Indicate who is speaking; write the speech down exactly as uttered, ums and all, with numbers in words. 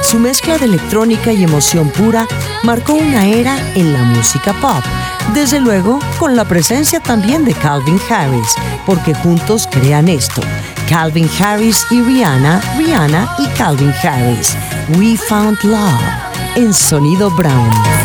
Speaker 1: Su mezcla de electrónica y emoción pura marcó una era en la música pop, desde luego con la presencia también de Calvin Harris, porque juntos crean esto, Calvin Harris y Rihanna, Rihanna y Calvin Harris, We Found Love, en Sonido Brown.